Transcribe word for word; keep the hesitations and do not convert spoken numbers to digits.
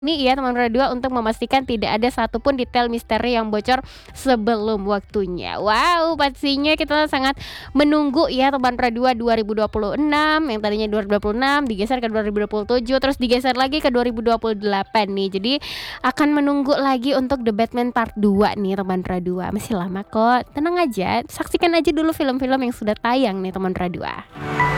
Nih ya teman Radua untuk memastikan tidak ada satupun detail misteri yang bocor sebelum waktunya. Wow, pastinya kita sangat menunggu ya teman Radua dua ribu dua puluh enam yang tadinya dua ribu dua puluh enam digeser ke dua ribu dua puluh tujuh terus digeser lagi ke dua ribu dua puluh delapan nih. Jadi akan menunggu lagi untuk The Batman Part dua nih teman Radua. Masih lama kok. Tenang aja, saksikan aja dulu film-film yang sudah tayang nih teman Radua.